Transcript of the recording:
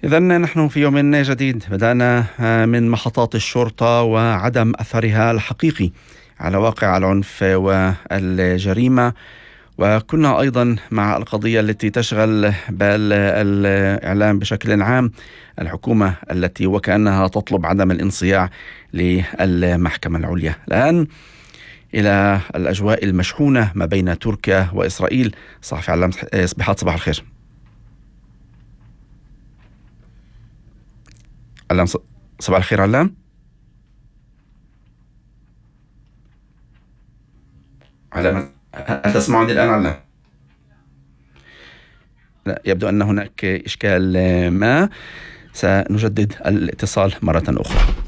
إذا نحن في يوم جديد بدأنا من محطات الشرطة وعدم أثرها الحقيقي على واقع العنف والجريمة، وكنا أيضا مع القضية التي تشغل بال الإعلام بشكل عام، الحكومة التي وكأنها تطلب عدم الانصياع للمحكمة العليا. الآن إلى الأجواء المشحونة ما بين تركيا وإسرائيل. صحفي علام صبيحات، صباح الخير. علام صباح الخير علام. علام، هل تسمعني الآن علام؟ لا، يبدو أن هناك إشكال ما. سنجدد الاتصال مرة أخرى.